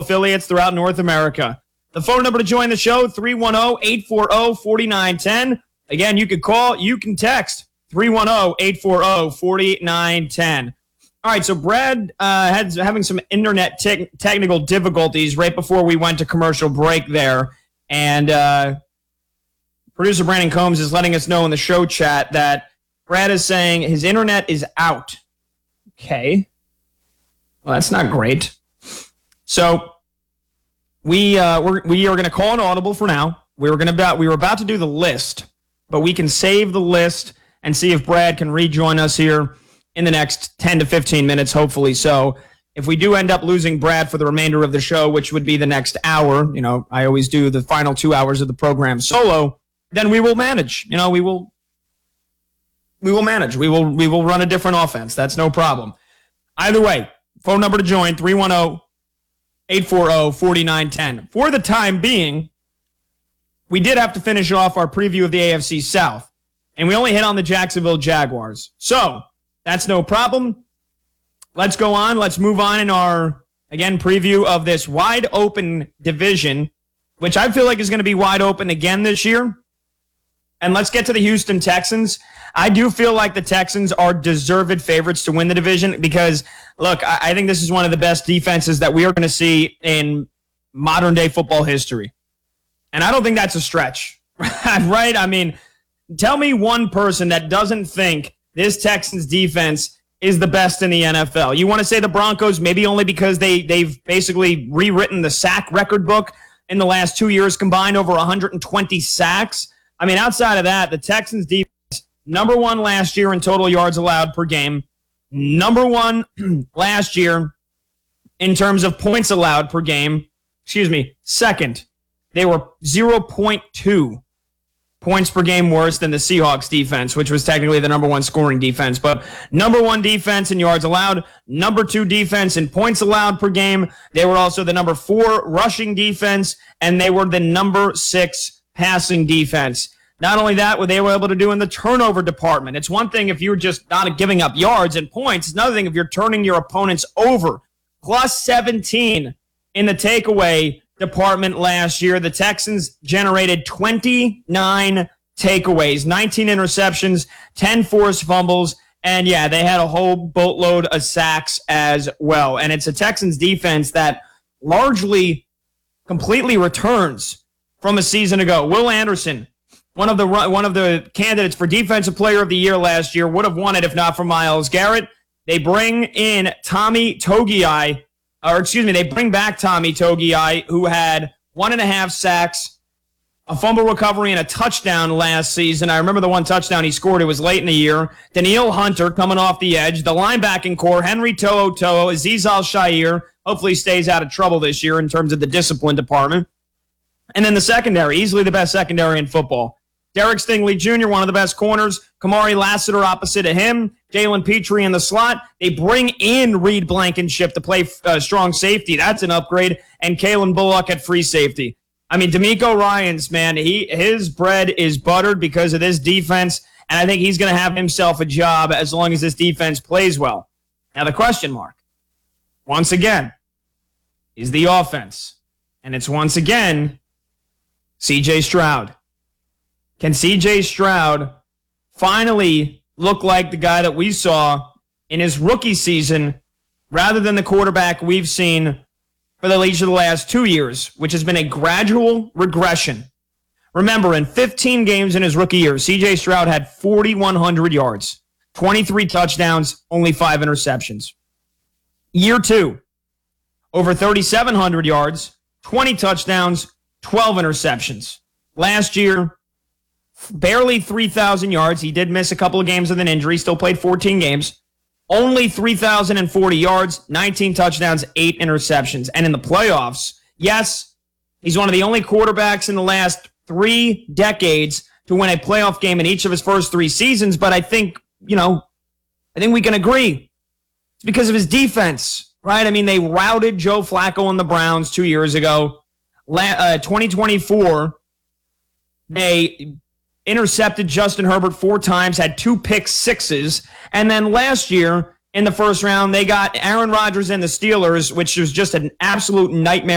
affiliates throughout North America. The phone number to join the show, 310-840-4910. Again, you can call, you can text, 310-840-4910. All right, so Brad had having some internet technical difficulties right before we went to commercial break there. And producer Brandon Combs is letting us know in the show chat that Brad is saying his internet is out. Okay. Well, that's not great. So we are going to call an audible for now. We were about to do the list, but we can save the list and see if Brad can rejoin us here in the next 10 to 15 minutes, hopefully. So if we do end up losing Brad for the remainder of the show, which would be the next hour, I always do the final 2 hours of the program solo, then we will manage. We will manage. We will run a different offense. That's no problem. Either way, phone number to join, 310-840-4910. For the time being, we did have to finish off our preview of the AFC South, and we only hit on the Jacksonville Jaguars. So that's no problem. Let's go on. Let's move on in our, again, preview of this wide open division, which I feel like is going to be wide open again this year. And let's get to the Houston Texans. I do feel like the Texans are deserved favorites to win the division because, look, I think this is one of the best defenses that we are going to see in modern-day football history. And I don't think that's a stretch, right? I mean, tell me one person that doesn't think this Texans defense is the best in the NFL. You want to say the Broncos, maybe only because they've basically rewritten the sack record book in the last 2 years, combined over 120 sacks. I mean, outside of that, the Texans defense, number one last year in total yards allowed per game, number one last year in terms of points allowed per game, second. They were 0.2 points per game worse than the Seahawks defense, which was technically the number one scoring defense. But number one defense in yards allowed, number two defense in points allowed per game. They were also the number 4 rushing defense, and they were the number 6 passing defense. Not only that, what they were able to do in the turnover department. It's one thing if you're just not giving up yards and points. It's another thing if you're turning your opponents over. Plus 17 in the takeaway department last year. The Texans generated 29 takeaways, 19 interceptions, 10 forced fumbles, and yeah, they had a whole boatload of sacks as well. And it's a Texans defense that largely completely returns from a season ago. Will Anderson, one of the candidates for Defensive Player of the Year last year, would have won it if not for Myles Garrett. They bring in Tommy Togiai, they bring back Tommy Togiai, who had 1.5 sacks, a fumble recovery, and a touchdown last season. I remember the one touchdown he scored. It was late in the year. Danielle Hunter coming off the edge. The linebacking core, Henry To'oTo'o, Azeez Al-Shaair, hopefully stays out of trouble this year in terms of the discipline department. And then the secondary, easily the best secondary in football. Derek Stingley Jr., one of the best corners. Kamari Lassiter opposite of him. Jalen Petrie in the slot. They bring in Reed Blankenship to play strong safety. That's an upgrade. And Kalen Bullock at free safety. I mean, DeMeco Ryans, man, his bread is buttered because of this defense, and I think he's going to have himself a job as long as this defense plays well. Now, the question mark, once again, is the offense. And it's once again C.J. Stroud. Can C.J. Stroud finally look like the guy that we saw in his rookie season rather than the quarterback we've seen for the least of the last 2 years, which has been a gradual regression? Remember, in 15 games in his rookie year, C.J. Stroud had 4,100 yards, 23 touchdowns, only 5 interceptions. Year 2, over 3,700 yards, 20 touchdowns, 12 interceptions. Last year, barely 3,000 yards. He did miss a couple of games with an injury, still played 14 games. Only 3,040 yards, 19 touchdowns, 8 interceptions. And in the playoffs, yes, he's one of the only quarterbacks in the last 3 decades to win a playoff game in each of his first 3 seasons, but I think we can agree it's because of his defense, right? I mean, they routed Joe Flacco and the Browns 2 years ago. 2024, they intercepted Justin Herbert 4 times, had 2 pick sixes. And then last year, in the first round, they got Aaron Rodgers and the Steelers, which was just an absolute nightmare